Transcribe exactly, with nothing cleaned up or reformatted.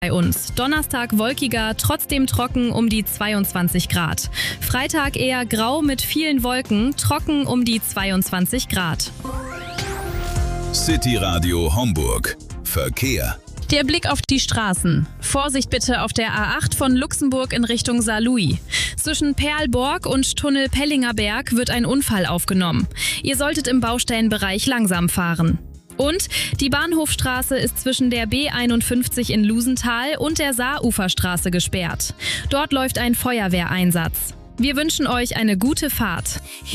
Bei uns. Donnerstag wolkiger, trotzdem trocken um die zweiundzwanzig Grad. Freitag eher grau mit vielen Wolken, trocken um die zweiundzwanzig Grad. City Radio Homburg. Verkehr. Der Blick auf die Straßen. Vorsicht bitte auf der A acht von Luxemburg in Richtung Saarlouis. Zwischen Perlborg und Tunnel Pellinger Berg wird ein Unfall aufgenommen. Ihr solltet im Baustellenbereich langsam fahren. Und die Bahnhofstraße ist zwischen der B einundfünfzig in Lusenthal und der Saaruferstraße gesperrt. Dort läuft ein Feuerwehreinsatz. Wir wünschen euch eine gute Fahrt.